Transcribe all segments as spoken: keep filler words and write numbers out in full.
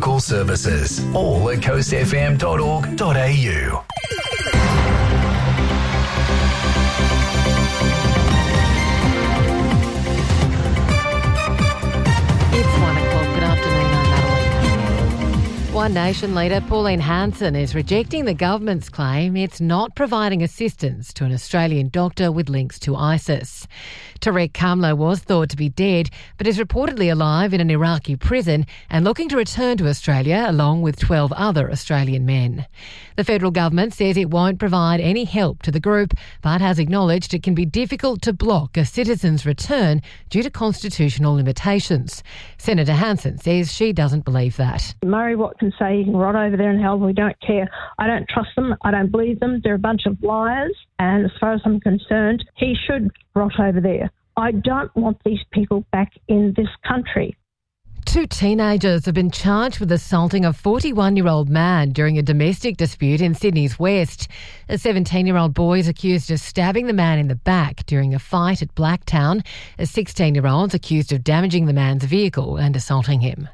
local services. All at coast f m dot org dot a u. It's one o'clock. Good afternoon, I'm Madeline. One Nation leader Pauline Hanson is rejecting the government's claim it's not providing assistance to an Australian doctor with links to ISIS. Tarek Kamla was thought to be dead, but is reportedly alive in an Iraqi prison and looking to return to Australia along with twelve other Australian men. The federal government says it won't provide any help to the group, but has acknowledged it can be difficult to block a citizen's return due to constitutional limitations. Senator Hanson says she doesn't believe that. Murray Watt can say he can rot over there in hell, we don't care. I don't trust them, I don't believe them, they're a bunch of liars, and as far as I'm concerned, he should rot over there. I don't want these people back in this country. Two teenagers have been charged with assaulting a forty-one-year-old man during a domestic dispute in Sydney's West. A seventeen-year-old boy is accused of stabbing the man in the back during a fight at Blacktown. A sixteen-year-old is accused of damaging the man's vehicle and assaulting him.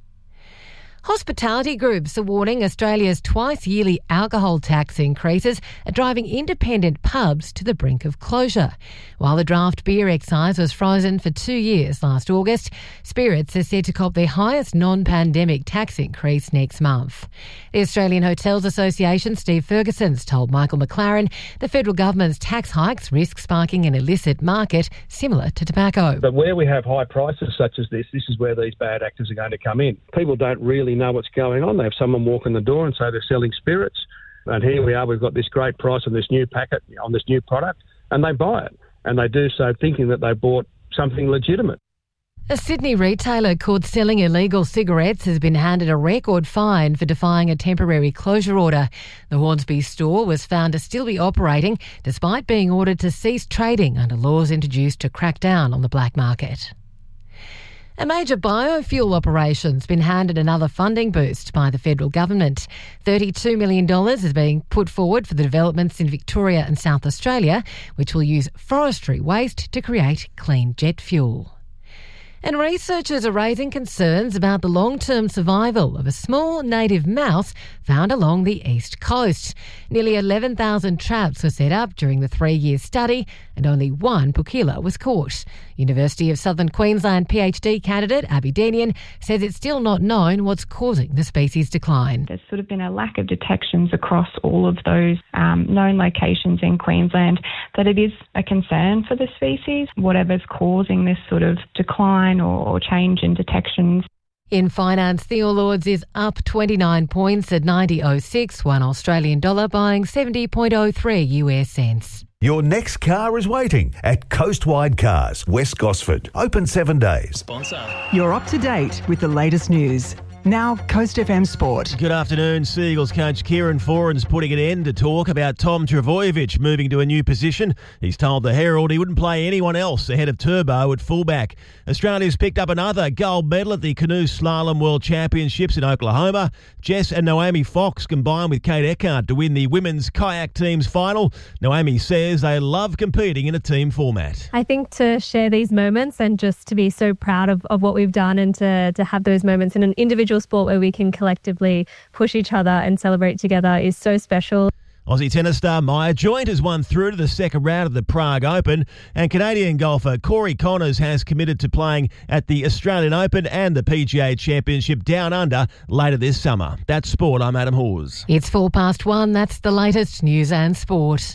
Hospitality groups are warning Australia's twice-yearly alcohol tax increases are driving independent pubs to the brink of closure. While the draft beer excise was frozen for two years last August, Spirits are set to cop their highest non-pandemic tax increase next month. The Australian Hotels Association, Steve Ferguson's told Michael McLaren the federal government's tax hikes risk sparking an illicit market similar to tobacco. But where we have high prices such as this, this is where these bad actors are going to come in. People don't really know what's going on. They have someone walk in the door and say they're selling spirits, and here we are, we've got this great price on this new packet, on this new product, and they buy it, and they do so thinking that they bought something legitimate. A Sydney retailer caught selling illegal cigarettes has been handed a record fine for defying a temporary closure order. The Hornsby store was found to still be operating despite being ordered to cease trading under laws introduced to crack down on the black market. A major biofuel operation's been handed another funding boost by the federal government. thirty-two million dollars is being put forward for the developments in Victoria and South Australia, which will use forestry waste to create clean jet fuel. And researchers are raising concerns about the long-term survival of a small native mouse found along the east coast. Nearly eleven thousand traps were set up during the three-year study and only one pukila was caught. University of Southern Queensland PhD candidate Abby Denian says it's still not known what's causing the species decline. There's sort of been a lack of detections across all of those um, known locations in Queensland that it is a concern for the species, whatever's causing this sort of decline or, or change in detections. In finance, the All Ords is up twenty-nine points at ninety point oh six, one Australian dollar buying seventy point oh three U S cents. Your next car is waiting at Coastwide Cars, West Gosford. Open seven days. Sponsor. You're up to date with the latest news. Now, Coast F M Sport. Good afternoon. Sea Eagles coach Kieran Foran's putting an end to talk about Tom Trbojevic moving to a new position. He's told the Herald he wouldn't play anyone else ahead of Turbo at fullback. Australia's picked up another gold medal at the Canoe Slalom World Championships in Oklahoma. Jess and Naomi Fox combined with Kate Eckhart to win the women's kayak team's final. Naomi says they love competing in a team format. I think to share these moments and just to be so proud of, of what we've done and to, to have those moments in an individual sport where we can collectively push each other and celebrate together is so special. Aussie tennis star Maya Joint has won through to the second round of the Prague Open, and Canadian golfer Corey Connors has committed to playing at the Australian Open and the P G A Championship Down Under later this summer. That's sport. I'm Adam Hawes. It's four past one. That's the latest news and sport.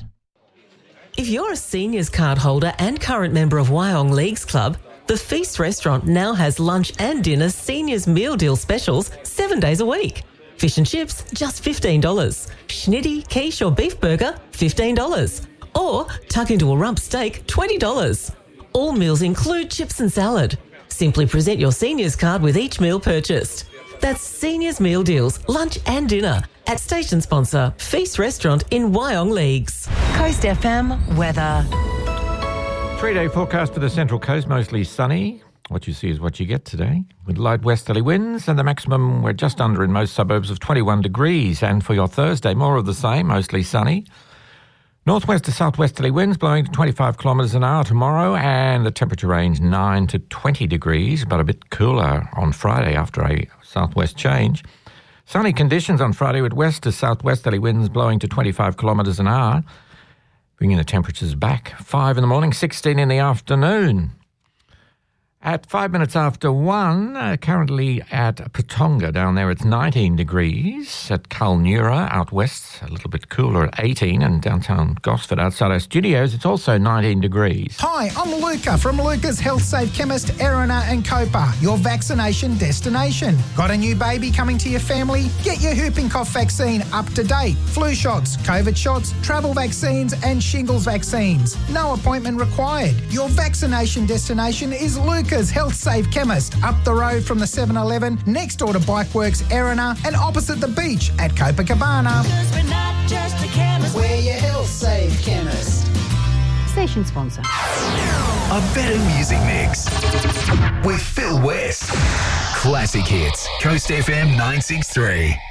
If you're a seniors card holder and current member of Wyong Leagues Club, the Feast restaurant now has lunch and dinner seniors meal deal specials seven days a week. Fish and chips, just fifteen dollars. Schnitty, quiche or beef burger, fifteen dollars. Or tuck into a rump steak, twenty dollars. All meals include chips and salad. Simply present your seniors card with each meal purchased. That's seniors meal deals, lunch and dinner at station sponsor Feast Restaurant in Wyong Leagues. Coast F M weather. Three-day forecast for the Central Coast, mostly sunny. What you see is what you get today, with light westerly winds, and the maximum we're just under in most suburbs of twenty-one degrees. And for your Thursday, more of the same, mostly sunny. Northwest to southwesterly winds blowing to twenty-five kilometres an hour tomorrow, and the temperature range nine to twenty degrees, but a bit cooler on Friday after a southwest change. Sunny conditions on Friday with west to southwesterly winds blowing to twenty-five kilometres an hour, bringing the temperatures back. five in the morning, sixteen in the afternoon. At five minutes after one, uh, currently at Patonga down there, it's nineteen degrees. At Kulnura out west, a little bit cooler at eighteen. And downtown Gosford outside our studios, it's also nineteen degrees. Hi, I'm Luca from Luca's Health Safe Chemist, Erina and Copa, your vaccination destination. Got a new baby coming to your family? Get your whooping cough vaccine up to date. Flu shots, COVID shots, travel vaccines and shingles vaccines. No appointment required. Your vaccination destination is Luca's Health Safe Chemist, up the road from the seven eleven, next door to Bikeworks Erina and opposite the beach at Copacabana. We're not just a chemist. We're your Health Safe Chemist. Station sponsor. A better music mix with Phil West. Classic hits. Coast F M nine six three.